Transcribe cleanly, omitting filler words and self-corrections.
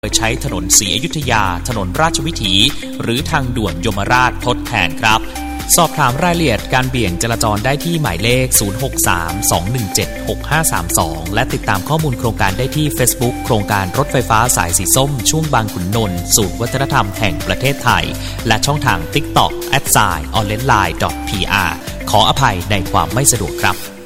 โดยใช้ถนนศรีอยุธยาถนนราชวิถีหรือทางด่วนยมราชทดแทนครับสอบถามรายละเอียดการเบี่ยงจราจรได้ที่หมายเลข 063-217-6532 และติดตามข้อมูลโครงการได้ที่ Facebook โครงการรถไฟฟ้าสายสีส้มช่วงบางขุนนนท์ศูนย์วัฒนธรรมแห่งประเทศไทยและช่องทาง TikTok @onlinelive.pr ขออภัยในความไม่สะดวกครับ